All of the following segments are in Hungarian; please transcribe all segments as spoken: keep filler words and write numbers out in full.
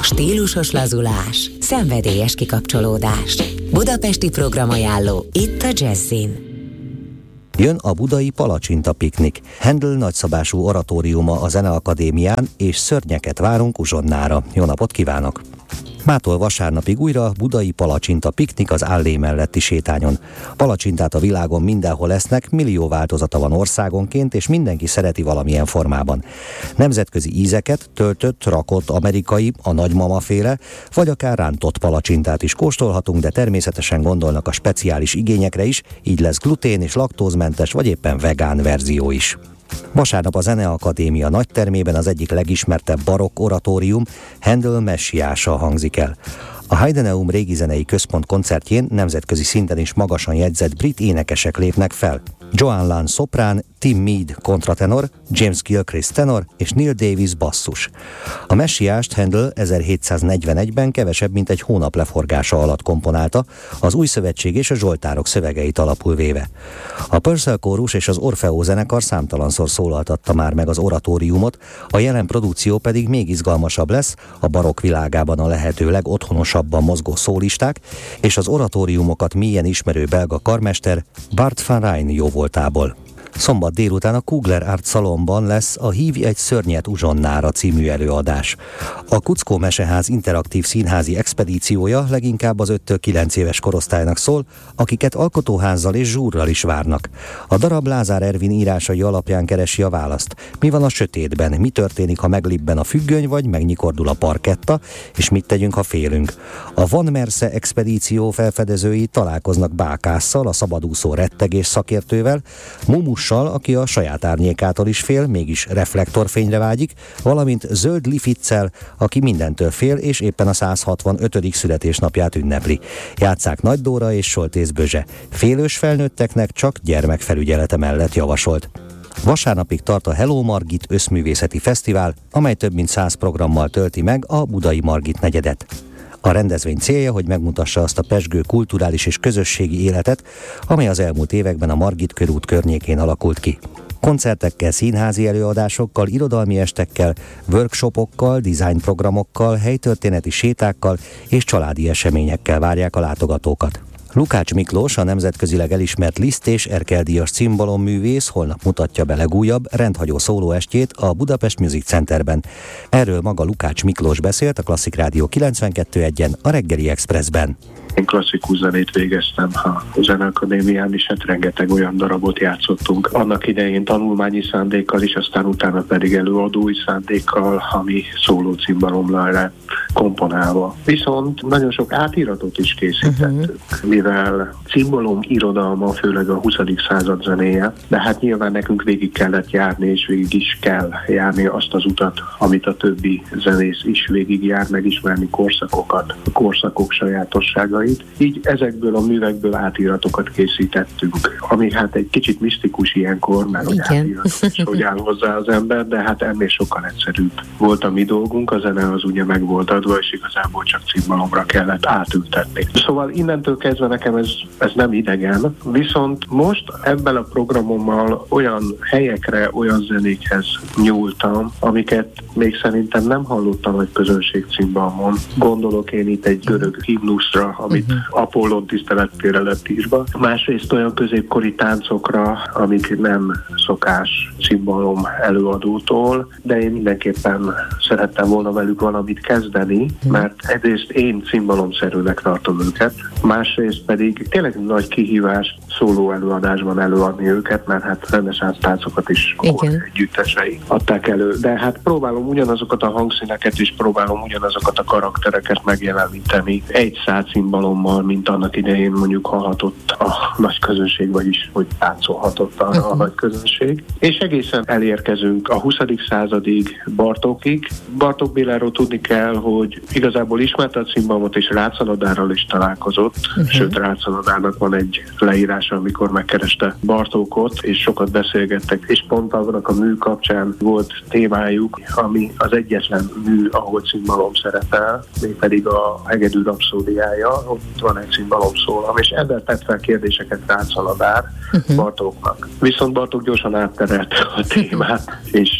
Stílusos lazulás, szenvedélyes kikapcsolódás. Budapesti programajánló itt a Jazzin. Jön a budai Palacsinta piknik. Handel nagyszabású oratóriuma a Zeneakadémián, és szörnyeket várunk uzsonnára. Jó napot kívánok! Mától vasárnapig újra budai Palacsinta piknik az Allé melletti sétányon. Palacsintát a világon mindenhol esznek, millió változata van országonként, és mindenki szereti valamilyen formában. Nemzetközi ízeket, töltött, rakott, amerikai, a nagymamaféle, vagy akár rántott palacsintát is kóstolhatunk, de természetesen gondolnak a speciális igényekre is, így lesz glutén és laktózmentes, vagy éppen vegán verzió is. Vasárnap a Zeneakadémia nagytermében az egyik legismertebb barokk oratórium, Handel Messiása hangzik el. A Heideneum Régizenei Központ koncertjén nemzetközi szinten is magasan jegyzett brit énekesek lépnek fel. Joan Lann szoprán, Tim Mead kontratenor, James Gilchrist tenor és Neil Davis basszus. A Messiást Handel ezerhétszáznegyvenegyben kevesebb mint egy hónap leforgása alatt komponálta, az Új Szövetség és a Zsoltárok szövegeit alapul véve. A Purcell kórus és az Orfeó zenekar számtalanszor szólaltatta már meg az oratóriumot, a jelen produkció pedig még izgalmasabb lesz, a barokk világában a lehető legotthonosabban mozgó szólisták, és az oratóriumokat mélyen ismerő belga karmester Bart van Rijn jóvoltából. Szombat délután a Kugler Art Szalonban lesz a Hívj egy szörnyet uzsonnára című előadás. A Kuckó Meseház interaktív színházi expedíciója leginkább az öttől kilenc éves korosztálynak szól, akiket alkotóházzal és zsúrral is várnak. A darab Lázár Ervin írásai alapján keresi a választ. Mi van a sötétben, mi történik, ha meglibben a függöny, vagy megnyikordul a parketta, és mit tegyünk, ha félünk. A Van Merse expedíció felfedezői találkoznak Bákásszal, a szabadúszó rettegés szakértővel, Mumus, aki a saját árnyékától is fél, mégis reflektorfényre vágyik, valamint Zöld Lifitzel, aki mindentől fél, és éppen a száz hatvanötödik születésnapját ünnepli. Játsszák Nagy Dóra és Soltész Bözse. Félős felnőtteknek csak gyermekfelügyelete mellett javasolt. Vasárnapig tart a Hello Margit összművészeti fesztivál, amely több mint száz programmal tölti meg a budai Margit negyedet. A rendezvény célja, hogy megmutassa azt a pezsgő kulturális és közösségi életet, amely az elmúlt években a Margit körút környékén alakult ki. Koncertekkel, színházi előadásokkal, irodalmi estekkel, workshopokkal, designprogramokkal, helytörténeti sétákkal és családi eseményekkel várják a látogatókat. Lukács Miklós, a nemzetközileg elismert Liszt és Erkel-díjas cimbalomművész holnap mutatja be legújabb, rendhagyó szólóestjét a Budapest Music Centerben. Erről maga Lukács Miklós beszélt a Klasszik Rádió kilencvenkettő egyen a Reggeli Expressben. Én klasszikus zenét végeztem a Zeneakadémián is, hát rengeteg olyan darabot játszottunk. Annak idején tanulmányi szándékkal is, aztán utána pedig előadói szándékkal, ami szóló cimbalommal lett komponálva. Viszont nagyon sok átiratot is készítettünk, uh-huh. mivel cimbalom irodalma főleg a huszadik század zenéje, de hát nyilván nekünk végig kellett járni, és végig is kell járni azt az utat, amit a többi zenész is végig jár, megismerni korszakokat, a korszakok sajátosságait. Így ezekből a művekből átiratokat készítettünk, ami hát egy kicsit misztikus ilyenkor, mert hogy átiratot is hogy áll hozzá az ember, de hát ennél sokkal egyszerűbb volt a mi dolgunk, a zene az ugye meg volt adva, és igazából csak cimbalomra kellett átültetni. Szóval innentől kezdve nekem ez, ez nem idegen, viszont most ebben a programommal olyan helyekre, olyan zenékhez nyúltam, amiket még szerintem nem hallottam egy közönség cimbalmon. Gondolok én itt egy görög himnuszra, amit uh-huh. Apollón tiszteletére lett írva. Másrészt olyan középkori táncokra, amik nem szokás cimbalom előadótól, de én mindenképpen szerettem volna velük valamit kezdeni, uh-huh. mert egyrészt én cimbalomszerűnek tartom őket, másrészt pedig tényleg nagy kihívás szóló előadásban előadni őket, mert hát reneszánsz táncokat is együttesei adták elő. De hát próbálom ugyanazokat a hangszíneket és próbálom ugyanazokat a karaktereket megjeleníteni egy szál cimbalommal, mint annak idején mondjuk hallhatott a nagy közönség, vagyis hogy táncolhatott a, a nagy közönség. És egészen elérkezünk a huszadik századig, Bartókig. Bartók Béláról tudni kell, hogy igazából ismerte a cimbalomot, és Rácz-Aladárral is találkozott, uh-huh. sőt Rácz-Aladárnak van egy leírása, amikor megkereste Bartókot, és sokat beszélgettek, és pont annak a mű kapcsán volt témájuk, ami az egyetlen mű, ahol cimbalom szerepel, mégpedig a Hegedű rapszódiája, ott van egy cimbalomszólam, és ebben tett fel kérdéseket Rácz-Aladár uh-huh. Bartóknak. Viszont Bartók gyorsan átterelte a témát, és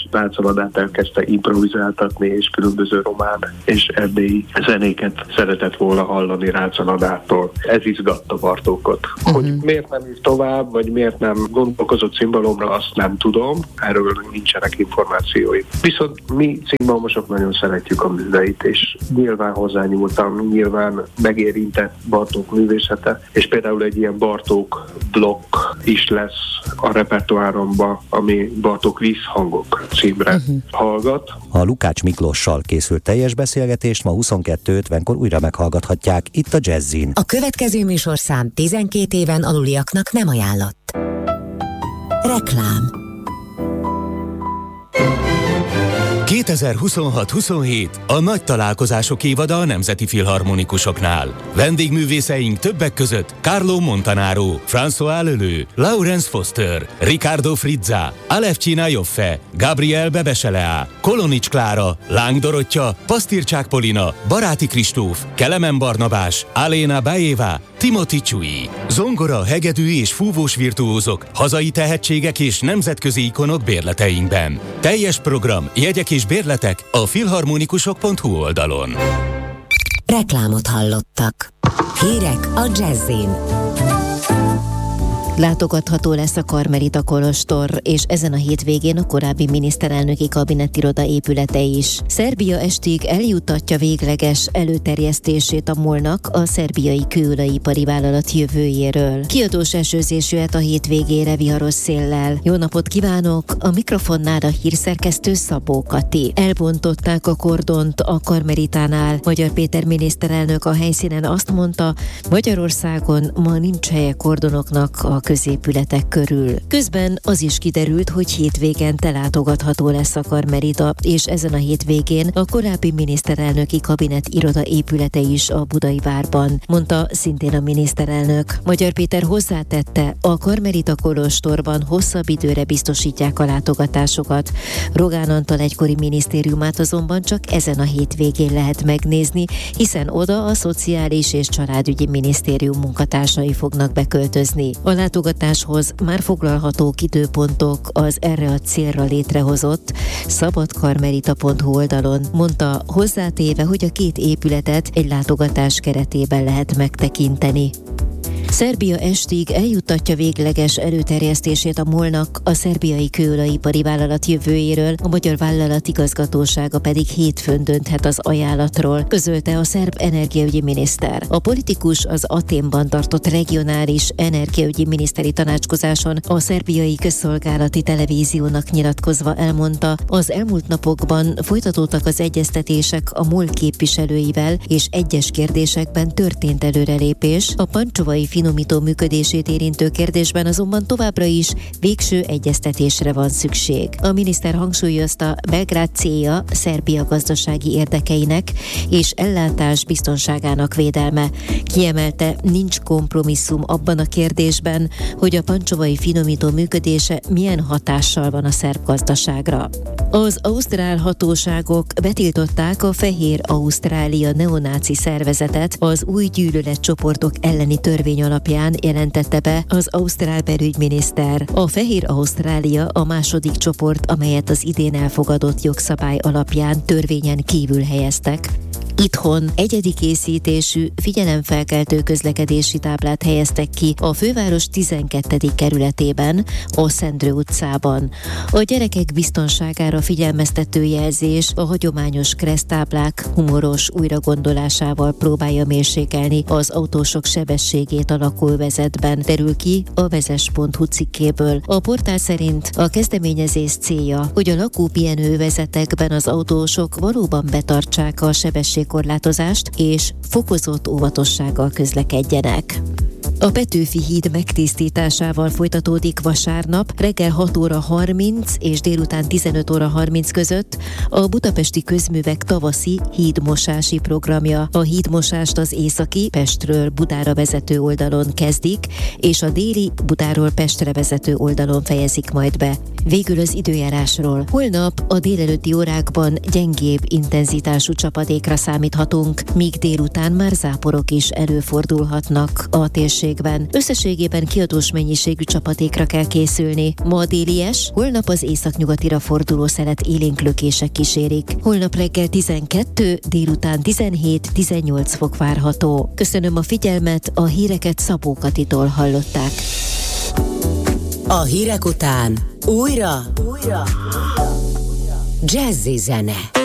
rácsaladát elkezdte improvizáltatni, és különböző román és erdélyi zenéket szeretett volna hallani Rácsaladától. Ez izgatta Bartókot. Uh-huh. Hogy miért nem ír tovább, vagy miért nem gondolkozott cimbalomra, azt nem tudom. Erről nincsenek információi. Viszont mi cimbalmosok nagyon szeretjük a műveit, és nyilván hozzányúltam, nyilván megérintett Bartók művészete, és például egy ilyen Bartók blokk is lesz a repertoáromba, ami Bartók Vízhangok címre uh-huh. hallgat. A Lukács Miklóssal készült teljes beszélgetést ma huszonkettő ötvenkor újra meghallgathatják itt a Jazzin. A következő műsorszám tizenkét éven aluliaknak nem ajánlott. Reklám. kétezer-huszonhat huszonhét a nagy találkozások évada a Nemzeti Filharmonikusoknál. Vendégművészeink többek között Carlo Montanaro, François Leleu, Laurence Foster, Ricardo Frizza, Alevcsina Joffe, Gabriel Bebeselea, Kolonics Klára, Láng Dorottya, Pasztircsák Polina, Baráti Kristóf, Kelemen Barnabás, Aléna Baeva, Timothy Csui. Zongora, hegedű és fúvós virtuózok, hazai tehetségek és nemzetközi ikonok bérleteinkben. Teljes program, jegyek és bérletek a filharmonikusok pont hu oldalon. Reklámot hallottak. Hírek a Jazzin. Látogatható lesz a Karmelita kolostor, és ezen a hétvégén a korábbi miniszterelnöki kabinettiroda épülete is. Szerbia estig eljuttatja végleges előterjesztését a MOL-nak a szerbiai kőolajipari vállalat jövőjéről. Kiadós esőzés jöhet a hétvégére viharos széllel. Jó napot kívánok! A mikrofonnál a hírszerkesztő Szabó Kati. Elbontották a kordont a Karmelitánál. Magyar Péter miniszterelnök a helyszínen azt mondta, Magyarországon ma nincs helye kordonoknak a középületek körül. Közben az is kiderült, hogy hétvégente látogatható lesz a Karmelita, és ezen a hétvégén a korábbi miniszterelnöki kabinet iroda épülete is a Budai Várban, mondta szintén a miniszterelnök. Magyar Péter hozzátette, a Karmelita kolostorban hosszabb időre biztosítják a látogatásokat. Rogán Antal egykori minisztériumát azonban csak ezen a hétvégén lehet megnézni, hiszen oda a Szociális és Családügyi Minisztérium munkatársai fognak beköltözni. A látogatáshoz már foglalhatók időpontok az erre a célra létrehozott szabadkarmelita pont hu oldalon, mondta, hozzátéve, hogy a két épületet egy látogatás keretében lehet megtekinteni. Szerbia estig eljuttatja végleges előterjesztését a MOL-nak a szerbiai kőolajipari vállalat jövőjéről, a magyar vállalat igazgatósága pedig hétfőn dönthet az ajánlatról, közölte a szerb energiaügyi miniszter. A politikus az Athénban tartott regionális energiaügyi miniszteri tanácskozáson a szerbiai közszolgálati televíziónak nyilatkozva elmondta, az elmúlt napokban folytatódtak az egyeztetések a MOL képviselőivel, és egyes kérdésekben történt előrelépés. A pancsovai finomító működését érintő kérdésben azonban továbbra is végső egyeztetésre van szükség. A miniszter hangsúlyozta, Belgrád célja Szerbia gazdasági érdekeinek és ellátás biztonságának védelme. Kiemelte, nincs kompromisszum abban a kérdésben, hogy a pancsovai finomító működése milyen hatással van a szerb gazdaságra. Az ausztrál hatóságok betiltották a Fehér Ausztrália neonáci szervezetet az új gyűlöletcsoportok elleni törvény alapján, jelentette be az ausztrál belügyminiszter. A Fehér Ausztrália a második csoport, amelyet az idén elfogadott jogszabály alapján törvényen kívül helyeztek. Itthon egyedi készítésű, figyelemfelkeltő közlekedési táblát helyeztek ki a főváros tizenkettedik kerületében, a Szendrő utcában. A gyerekek biztonságára figyelmeztető jelzés a hagyományos kereszttáblák humoros újragondolásával próbálja mérsékelni az autósok sebességét a lakóövezetben, derül ki a vezes pont hu cikkéből. A portál szerint a kezdeményezés célja, hogy a lakópihenő övezetekben az autósok valóban betartsák a sebességkorlátozást és fokozott óvatossággal közlekedjenek. A Petőfi híd megtisztításával folytatódik vasárnap reggel hat óra harminc és délután tizenöt óra harminc között a Budapesti Közművek tavaszi hídmosási programja. A hídmosást az északi Pestről Budára vezető oldalon kezdik, és a déli Budáról Pestre vezető oldalon fejezik majd be. Végül az időjárásról. Holnap a délelőtti órákban gyengébb intenzitású csapadékra számíthatunk, míg délután már záporok is előfordulhatnak a térség mennyiségben. Összességében kiadós mennyiségű csapadékra kell készülni. Ma a délies, holnap az északnyugatira forduló szelet élénk lökések kísérik. Holnap reggel tizenkettő, délután tizenhét-tizennyolc fok várható. Köszönöm a figyelmet, a híreket Szabó Katitól hallották. A hírek után újra, újra, jazzy zene.